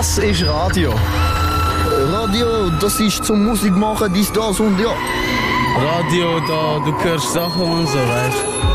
Was ist Radio? Radio, das ist zum Musik machen, dies, das und ja. Radio, da, du hörst Sachen und so, weißt du.